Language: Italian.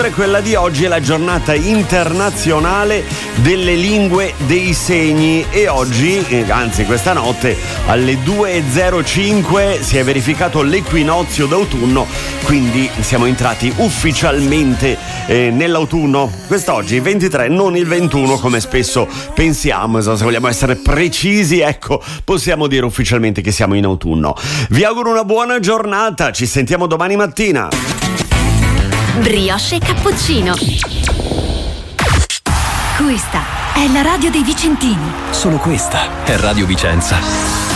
Quella di oggi è la giornata internazionale delle lingue dei segni e oggi, anzi questa notte alle 2:05 si è verificato l'equinozio d'autunno, quindi siamo entrati ufficialmente nell'autunno. Quest'oggi il 23, non il 21 come spesso pensiamo. Se vogliamo essere precisi, ecco, possiamo dire ufficialmente che siamo in autunno. Vi auguro una buona giornata, ci sentiamo domani mattina. Brioche e cappuccino. Questa è la radio dei Vicentini. Solo questa è Radio Vicenza.